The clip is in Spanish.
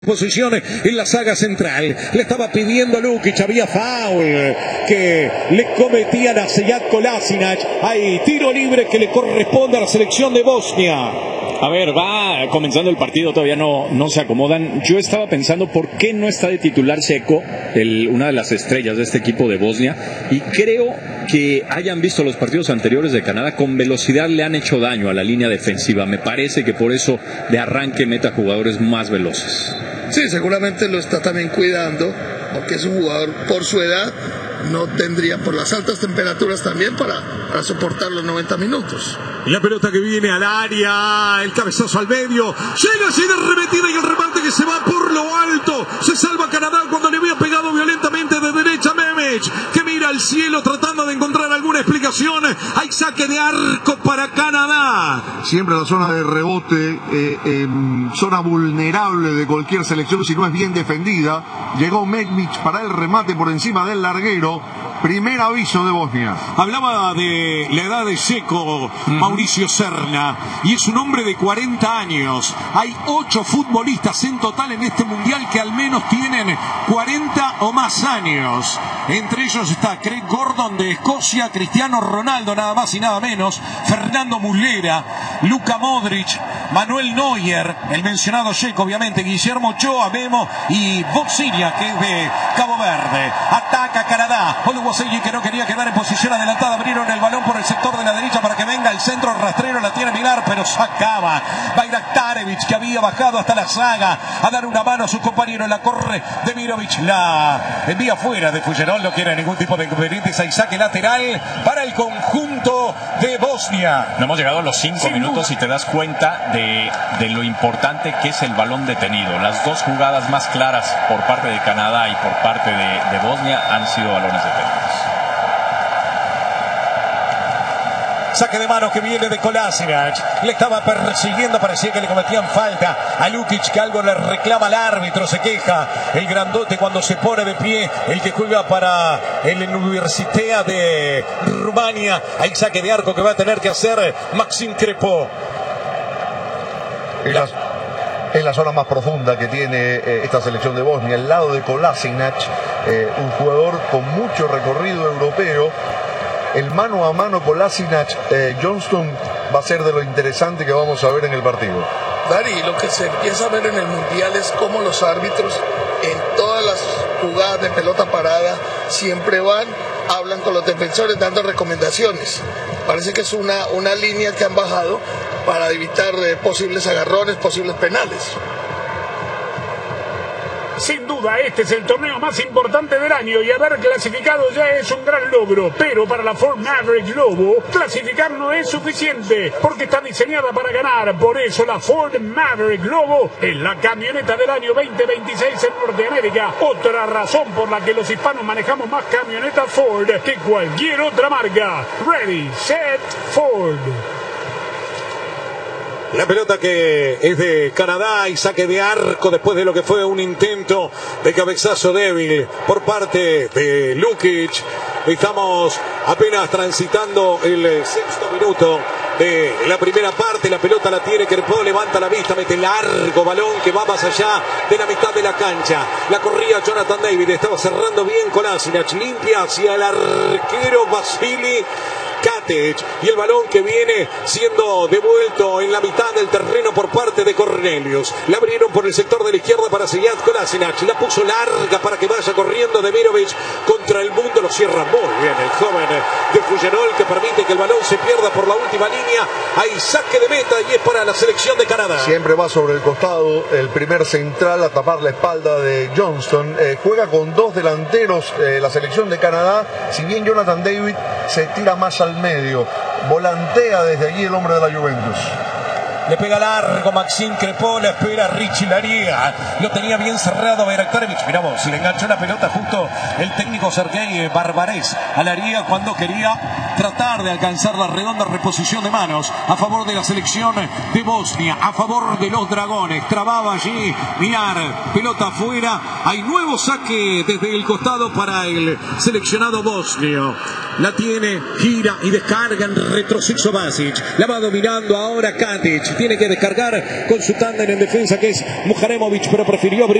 Posición en la saga central, le estaba pidiendo a Lukic, había foul que le cometían a Sead Kolasinac. Hay tiro libre que le corresponde a la selección de Bosnia. A ver, va comenzando el partido, todavía no se acomodan. Yo estaba pensando por qué no está de titular Seko, una de las estrellas de este equipo de Bosnia, y creo que hayan visto los partidos anteriores de Canadá, con velocidad le han hecho daño a la línea defensiva. Me parece que por eso de arranque mete a jugadores más veloces. Sí, seguramente lo está también cuidando, porque es un jugador por su edad, no tendría por las altas temperaturas también para soportar los 90 minutos. Y la pelota que viene al área, el cabezazo al medio, llega así de arremetida y el remate que se va por lo alto. Se salva Canadá cuando le había pegado violentamente de derecha Mehmet, que mira al cielo tratando de encontrar alguna explicación. Hay saque de arco para Canadá. Siempre la zona de rebote, zona vulnerable de cualquier selección si no es bien defendida. Llegó Mehmet para el remate por encima del larguero. Primer aviso de Bosnia. Hablaba de la edad de Seko, Mauricio Serna, y es un hombre de 40 años. Hay 8 futbolistas en total en este mundial que al menos tienen 40 o más años. Entre ellos está Craig Gordon de Escocia, Cristiano Ronaldo nada más y nada menos, Fernando Muslera, Luka Modric, Manuel Neuer, el mencionado Seko obviamente, Guillermo Ochoa, Memo y Boxinia, que es de Cabo Verde. Ataca Canadá. Que no quería quedar en posición adelantada, abrieron el balón por el sector de la derecha para que venga el centro rastrero, la tiene Milar, pero sacaba Bajraktarevic, que había bajado hasta la saga a dar una mano a su compañero, la corre Demirovic, la envía fuera de Fuyerol, no quiere ningún tipo de inconvenientes, hay saque lateral para el conjunto de Bosnia. No hemos llegado a los 5 minutos y te das cuenta de lo importante que es el balón detenido. Las dos jugadas más claras por parte de Canadá y por parte de Bosnia han sido balones detenidos. Saque de mano que viene de Kolasinac. Le estaba persiguiendo, parecía que le cometían falta a Lukic, que algo le reclama al árbitro, se queja el grandote cuando se pone de pie, el que juega para el Universitea de Rumania. Hay saque de arco que va a tener que hacer Maxim Crepo. Es la zona más profunda que tiene esta selección de Bosnia, el lado de Kolasinac, un jugador con mucho recorrido europeo. El mano a mano Kolasinac-Johnston va a ser de lo interesante que vamos a ver en el partido. Dari, lo que se empieza a ver en el Mundial es cómo los árbitros en todas las jugadas de pelota parada siempre hablan con los defensores dando recomendaciones. Parece que es una línea que han bajado para evitar posibles agarrones, posibles penales. Sin duda, este es el torneo más importante del año y haber clasificado ya es un gran logro. Pero para la Ford Maverick Lobo, clasificar no es suficiente porque está diseñada para ganar. Por eso la Ford Maverick Lobo es la camioneta del año 2026 en Norteamérica. Otra razón por la que los hispanos manejamos más camionetas Ford que cualquier otra marca. Ready, set, Ford. La pelota que es de Canadá y saque de arco después de lo que fue un intento de cabezazo débil por parte de Lukic. Estamos apenas transitando el 6º minuto de la primera parte. La pelota la tiene Crepo, levanta la vista, mete largo balón que va más allá de la mitad de la cancha. La corría Jonathan David, estaba cerrando bien Kolasinac, limpia hacia el arquero Vasily Katic, y el balón que viene siendo devuelto en la mitad del terreno por parte de Cornelius. La abrieron por el sector de la izquierda para Sead Kolasinac, la puso larga para que vaya corriendo Demirovic contra el mundo, lo cierra muy bien el joven de Fuyerol, que permite que el balón se pierda por la última línea. Hay saque de meta y es para la selección de Canadá. Siempre va sobre el costado el primer central a tapar la espalda de Johnston. Juega con 2 delanteros la selección de Canadá, si bien Jonathan David se tira más al medio, volantea desde allí el hombre de la Juventus. Le pega largo Maxim Crepo, la espera Richie Laria, lo tenía bien cerrado Bajraktarevic. Mirá vos, le enganchó la pelota justo el técnico Sergei Barbarés a Laria cuando quería tratar de alcanzar la redonda reposición de manos a favor de la selección de Bosnia, a favor de los dragones. Trababa allí Milar, pelota afuera. Hay nuevo saque desde el costado para el seleccionado bosnio. La tiene, gira y descarga en retroceso Basic. La va dominando ahora Katic. Tiene que descargar con su tándem en defensa que es Muharemovic, pero prefirió abrir